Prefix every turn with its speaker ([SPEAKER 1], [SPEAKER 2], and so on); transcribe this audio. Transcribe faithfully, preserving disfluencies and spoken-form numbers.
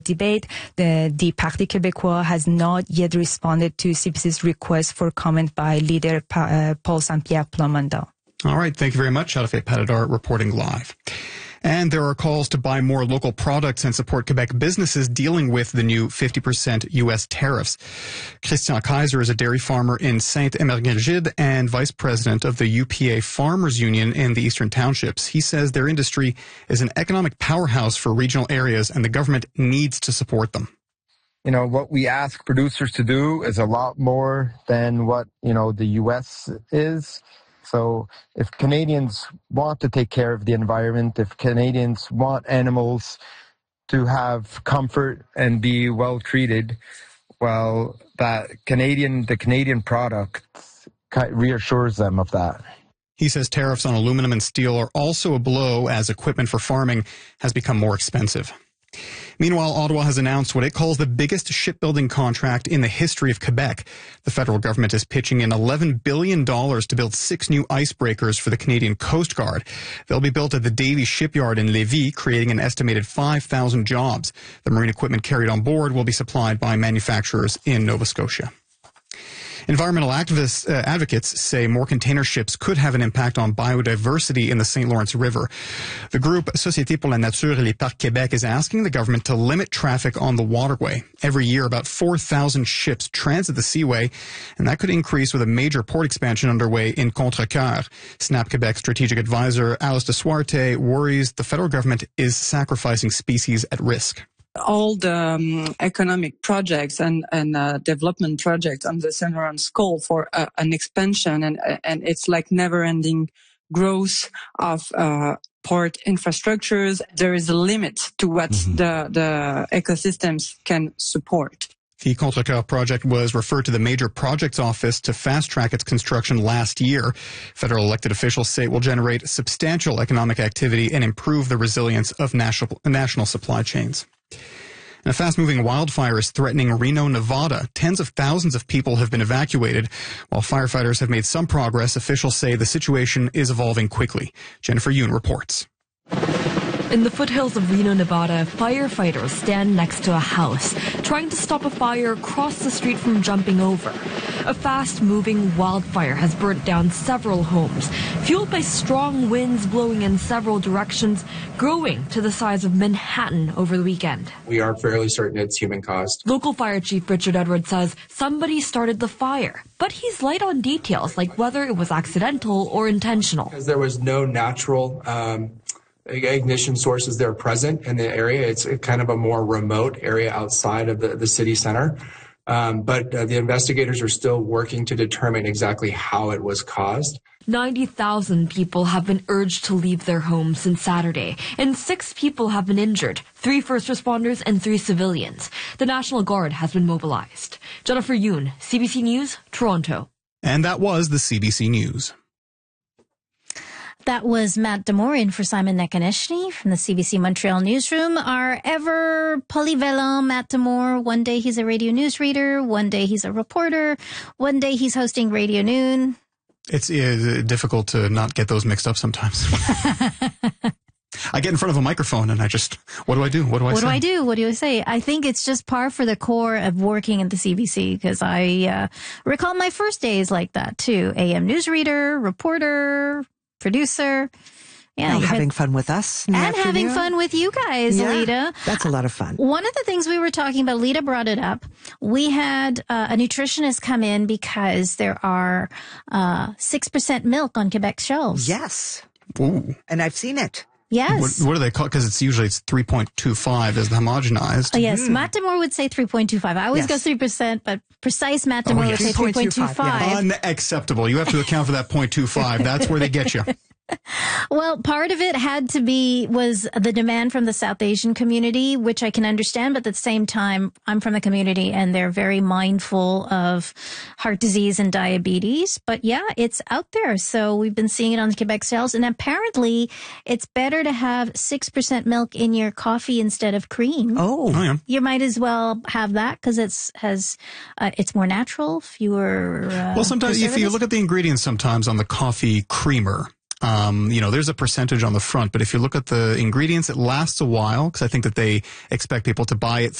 [SPEAKER 1] debate. The, the Parti Québécois has not yet responded to C B C's request for comment by leader uh, Paul Saint-Pierre Plamondon.
[SPEAKER 2] All right. Thank you very much. Charlotte Padadar reporting live. And there are calls to buy more local products and support Quebec businesses dealing with the new fifty percent U S tariffs. Christian Kaiser is a dairy farmer in Sainte-Emergide and vice president of the U P A Farmers Union in the Eastern Townships. He says their industry is an economic powerhouse for regional areas and the government needs to support them.
[SPEAKER 3] You know, what we ask producers to do is a lot more than what, you know, the U S is. So if Canadians want to take care of the environment, if Canadians want animals to have comfort and be well treated, well, that Canadian, the Canadian product reassures them of that.
[SPEAKER 2] He says tariffs on aluminum and steel are also a blow as equipment for farming has become more expensive. Meanwhile, Ottawa has announced what it calls the biggest shipbuilding contract in the history of Quebec. The federal government is pitching in eleven billion dollars to build six new icebreakers for the Canadian Coast Guard. They'll be built at the Davie Shipyard in Lévis, creating an estimated five thousand jobs. The marine equipment carried on board will be supplied by manufacturers in Nova Scotia. Environmental activists, uh, advocates say more container ships could have an impact on biodiversity in the Saint Lawrence River. The group Société pour la Nature et les Parcs Québec is asking the government to limit traffic on the waterway. Every year, about four thousand ships transit the seaway, and that could increase with a major port expansion underway in Contrecoeur. SNAP Quebec strategic advisor Alice de Suarte worries the federal government is sacrificing species at risk.
[SPEAKER 4] All the um, economic projects and, and uh, development projects on the Saint Lawrence call for uh, an expansion, and and it's like never-ending growth of uh, port infrastructures. There is a limit to what mm-hmm. the, the ecosystems can support.
[SPEAKER 2] The Contrecoeur project was referred to the Major Projects Office to fast-track its construction last year. Federal elected officials say it will generate substantial economic activity and improve the resilience of national, national supply chains. And a fast-moving wildfire is threatening Reno, Nevada. Tens of thousands of people have been evacuated. While firefighters have made some progress, officials say the situation is evolving quickly. Jennifer Yoon reports.
[SPEAKER 5] In the foothills of Reno, Nevada, firefighters stand next to a house, trying to stop a fire across the street from jumping over. A fast-moving wildfire has burnt down several homes, fueled by strong winds blowing in several directions, growing to the size of Manhattan over the weekend.
[SPEAKER 6] We are fairly certain it's human-caused.
[SPEAKER 5] Local Fire Chief Richard Edwards says somebody started the fire, but he's light on details like whether it was accidental or intentional.
[SPEAKER 6] Because there was no natural um, ignition sources there present in the area. It's kind of a more remote area outside of the, the city center. Um, but uh, the investigators are still working to determine exactly how it was caused.
[SPEAKER 5] ninety thousand people have been urged to leave their homes since Saturday, and six people have been injured, three first responders and three civilians. The National Guard has been mobilized. Jennifer Yoon, C B C News, Toronto.
[SPEAKER 2] And that was the C B C News.
[SPEAKER 7] That was Matt Demore for Simon Nekonechny from the C B C Montreal newsroom. Our ever polyvalent Matt Demore. One day he's a radio newsreader. One day he's a reporter. One day he's hosting Radio Noon.
[SPEAKER 2] It's uh, difficult to not get those mixed up sometimes. I get in front of a microphone and I just, what do I do? What do I
[SPEAKER 7] what
[SPEAKER 2] say?
[SPEAKER 7] What do I do? What do I say? I think it's just par for the core of working at the C B C, because I uh, recall my first days like that too. A M newsreader, reporter, producer.
[SPEAKER 8] Yeah, and having had, fun with us.
[SPEAKER 7] And afternoon. having fun with you guys,
[SPEAKER 8] yeah,
[SPEAKER 7] Lita.
[SPEAKER 8] That's a lot of fun.
[SPEAKER 7] One of the things we were talking about, Lita brought it up. We had uh, a nutritionist come in because there are uh, six percent milk on Quebec shelves.
[SPEAKER 8] Yes.
[SPEAKER 2] Ooh.
[SPEAKER 8] And I've seen it.
[SPEAKER 7] Yes.
[SPEAKER 2] What, what do they call it? Because it's usually it's three point two five as the homogenized.
[SPEAKER 7] Oh, yes.
[SPEAKER 8] Mm.
[SPEAKER 7] Matt Demore would say three point two five. I always yes. go three percent, but precise Matt Demore oh, yes. would say three point two five.
[SPEAKER 2] Yeah. Unacceptable. You have to account for that zero point two five. That's where they get you.
[SPEAKER 7] Well, part of it had to be, was the demand from the South Asian community, which I can understand, but at the same time, I'm from the community and they're very mindful of heart disease and diabetes. But yeah, it's out there. So we've been seeing it on the Quebec sales. And apparently it's better to have six percent milk in your coffee instead of cream.
[SPEAKER 8] Oh,
[SPEAKER 2] oh yeah.
[SPEAKER 7] You might as well have that because it's has, uh, it's more natural, fewer, uh,
[SPEAKER 2] well, sometimes if you look at the ingredients sometimes on the coffee creamer, Um, you know, there's a percentage on the front, but if you look at the ingredients, it lasts a while because I think that they expect people to buy it